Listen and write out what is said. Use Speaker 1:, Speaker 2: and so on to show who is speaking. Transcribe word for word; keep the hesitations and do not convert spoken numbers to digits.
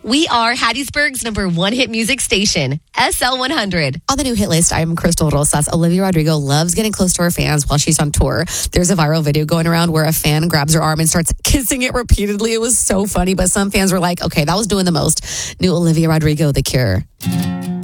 Speaker 1: We are Hattiesburg's number one hit music station, S L one hundred.
Speaker 2: On the new hit list, I'm Crystal Rosas. Olivia Rodrigo loves getting close to her fans while she's on tour. There's a viral video going around where a fan grabs her arm and starts kissing it repeatedly. It was so funny, but some fans were like, okay, that was doing the most. New Olivia Rodrigo, The Cure.